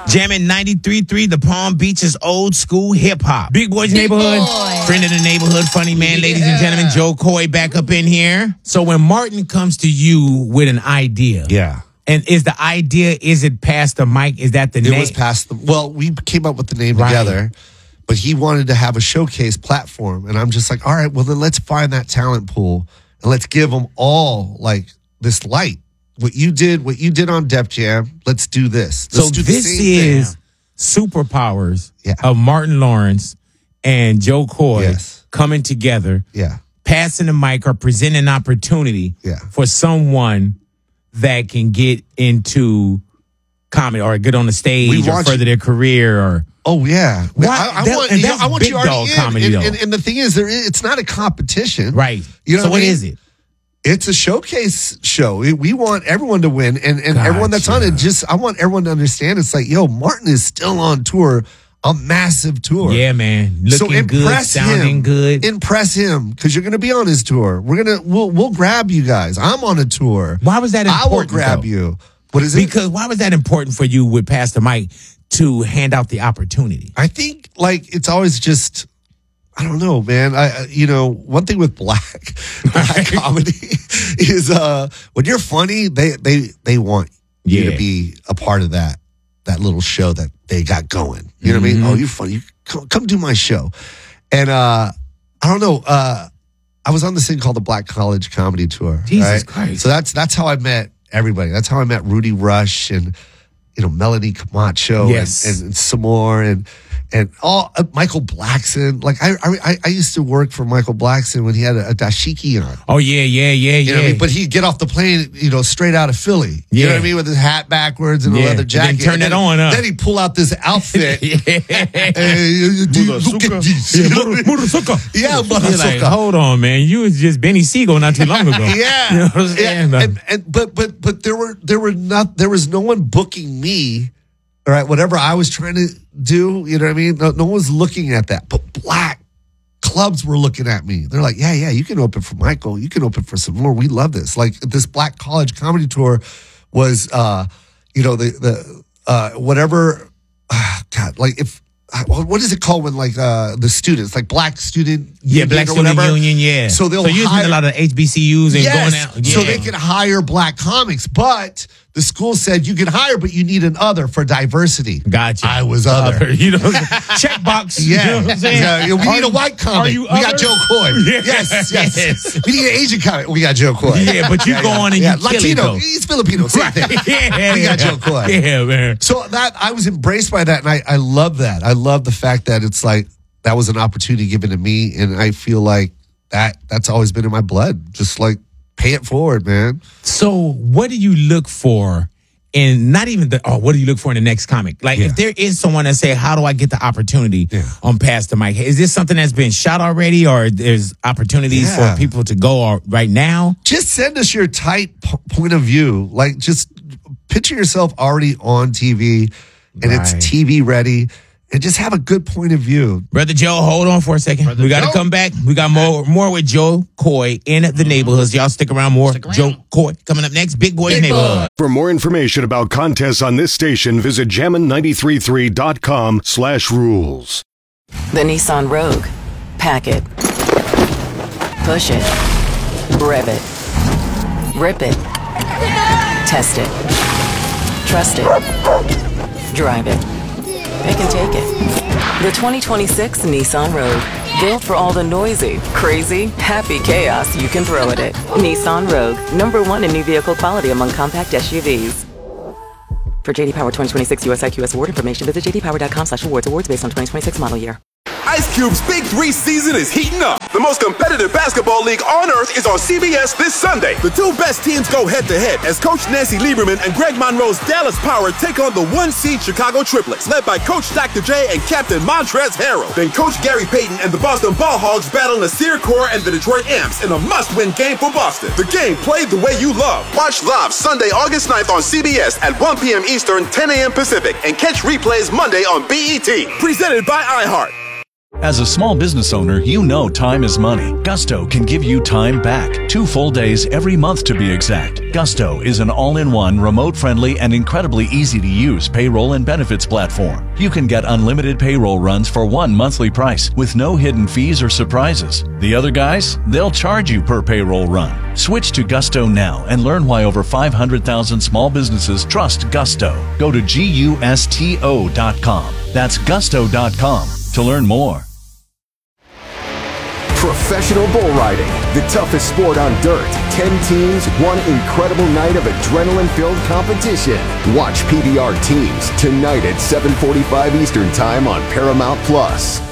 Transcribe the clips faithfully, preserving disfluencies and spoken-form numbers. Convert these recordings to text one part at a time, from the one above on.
Jamming ninety-three point three, the Palm Beach's old school hip hop. Big Boy's Big Neighborhood. Boy. Friend of the neighborhood, funny man, Yeah. ladies and gentlemen. Joe Coy back up in here. So when Martin comes to you with an idea. Yeah. And is the idea, is it past the mic? Is that the It name? was past the, well, we came up with the name Right. together, but he wanted to have a showcase platform. And I'm just like, all right, well, then let's find that talent pool and let's give them all like this light. What you did, what you did on Def Jam, let's do this. Let's So do the this same is thing. superpowers Yeah. of Martin Lawrence and Joe Coy Yes. coming together, Yeah. passing the mic or presenting an opportunity Yeah. for someone that can get into comedy or get on the We stage or want further you- their career or Oh yeah, Why- I, I that- want. and You know, that's I want big you already dog in. comedy, and, though. and, and the thing is, there is, it's not a competition, right. You know so what, what I mean? is it? It's a showcase show. We- We want everyone to win, and and everyone that's on Gotcha. it. Just I want everyone to understand. It's like, yo, Martin is still on tour, a massive tour. Yeah, man. So Looking good, impress sounding him. good. Impress him because you're going to be on his tour. We're gonna we'll we'll grab you guys. I'm on a tour. Why was that I will important, grab though? you. What is it? Because why was that important for you with Pastor Mike to hand out the opportunity? I think like it's always just I don't know, man. I I- you know one thing with black black comedy is uh when you're funny, they they they want you Yeah. to be a part of that that little show that they got going. You know what I mean? Oh, you're funny. You come, come do my show. And uh I don't know. Uh I was on this thing called the Black College Comedy Tour. Jesus right? Christ. So that's that's how I met everybody. That's how I met Rudy Rush and you know Melanie Camacho Yes. and, and, and some more and and all uh, Michael Blackson. Like I, I I used to work for Michael Blackson when he had a, a dashiki on. Oh, yeah, yeah, yeah, You know yeah. what I mean? But he'd get off the plane, you know, straight out of Philly. You know Yeah. what I mean? With his hat backwards and a Yeah. leather And then jacket. turn And it on, huh? Then he'd pull out this outfit. yeah. Hey, dude, look at this. Yeah, You know what I mean? Motherfucker. Yeah, You're like, motherfucker. hold on, man. You was just Benny Siegel not too long ago. Yeah, You know what I'm yeah. saying? And, and but but but there were there were not there was no one booking me. All right, whatever I was trying to do, you know what I mean? No, no one was looking at that. But black clubs were looking at me. They're like, yeah, yeah, you can open for Michael. You can open for some more. We love this. Like this Black College Comedy Tour was, uh, you know, the the uh, whatever. Uh, God, like if. uh, What is it called when like uh, the students, like Black Student Yeah, Union Black or Student whatever? Union, yeah. So they'll so you hire a lot of H B C Us and yes, going out. Yeah. so they can hire black comics, but the school said you can hire, but you need an other for diversity. Gotcha. I was other. You know, checkbox. Yeah, You know what I'm saying? yeah, yeah, we Are need a you- white comic. Are you we got other? Joe Coy. Yes, Yes, yes, yes. We need an Asian comic. We got Joe Coy. Yeah, but you go on and yeah, you kill it, Latino. though. He's Filipino. Same thing. yeah, we got yeah. Joe Coy. Yeah, man. So that I was embraced by that, and I, I love that. I love the fact that it's like that was an opportunity given to me, and I feel like that that's always been in my blood. Just like pay it forward, man. So, what do you look for in not even the, oh, what do you look for in the next comic? Like, Yeah. if there is someone that say, how do I get the opportunity Yeah. on Pastor Mike? Is this something that's been shot already or there's opportunities Yeah. for people to go or, right now? Just send us your tight p- point of view. Like, just picture yourself already on T V and Right. it's T V ready, and just have a good point of view. Brother Joe, hold on for a second. we got to Joe. come back. We got more more with Joe Coy in the neighborhoods. Y'all stick around more. Joe Coy coming up next. Big Boy's Big Neighborhood. Boy. For more information about contests on this station, visit jammin nine three three dot com slash rules. The Nissan Rogue. Pack it. Push it. Rev it. Rip it. Test it. Trust it. Drive it. They can take it. The twenty twenty-six Nissan Rogue. Built for all the noisy, crazy, happy chaos you can throw at it. Nissan Rogue. Number one in new vehicle quality among compact S U Vs. For J D Power twenty twenty-six U S I Q S award information, visit j d power dot com slash awards. Awards based on twenty twenty-six model year. Ice Cube's Big Three season is heating up. The most competitive basketball league on earth is on C B S this Sunday. The two best teams go head-to-head as Coach Nancy Lieberman and Greg Monroe's Dallas Power take on the one-seed Chicago Triplets, led by Coach Doctor J and Captain Montrezl Harrell. Then Coach Gary Payton and the Boston Ball Hogs battle Nasir Kaur and the Detroit Amps in a must-win game for Boston. The game played the way you love. Watch live Sunday, August ninth on C B S at one p.m. Eastern, ten a.m. Pacific, and catch replays Monday on B E T. Presented by iHeart. As a small business owner, you know time is money. Gusto can give you time back. Two full days every month to be exact. Gusto is an all-in-one, remote-friendly, and incredibly easy-to-use payroll and benefits platform. You can get unlimited payroll runs for one monthly price with no hidden fees or surprises. The other guys, they'll charge you per payroll run. Switch to Gusto now and learn why over five hundred thousand small businesses trust Gusto. Go to gusto dot com. That's gusto dot com to learn more. Professional bull riding, the toughest sport on dirt. Ten teams, one incredible night of adrenaline-filled competition. Watch P B R Teams tonight at seven forty-five Eastern Time on Paramount Plus.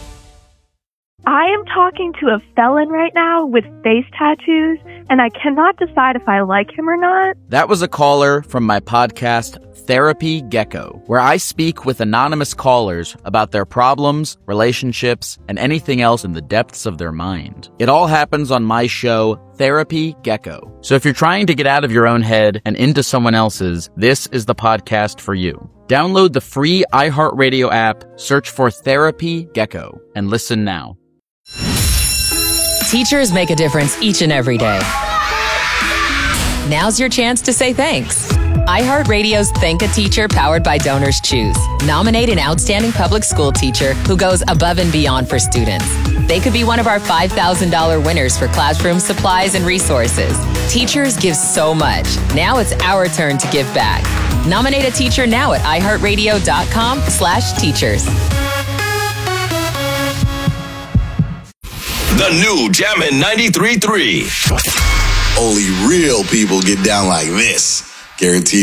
I am talking to a felon right now with face tattoos, and I cannot decide if I like him or not. That was a caller from my podcast, Therapy Gecko, where I speak with anonymous callers about their problems, relationships, and anything else in the depths of their mind. It all happens on my show, Therapy Gecko. So if you're trying to get out of your own head and into someone else's, this is the podcast for you. Download the free iHeartRadio app, search for Therapy Gecko, and listen now. Teachers make a difference each and every day. Now's your chance to say thanks. iHeartRadio's Thank a Teacher powered by Donors Choose. Nominate an outstanding public school teacher who goes above and beyond for students. They could be one of our five thousand dollars winners for classroom supplies and resources. Teachers give so much. Now it's our turn to give back. Nominate a teacher now at iHeartRadio.com slash teachers. The new Jammin' ninety-three point three. Only real people get down like this. Guaranteed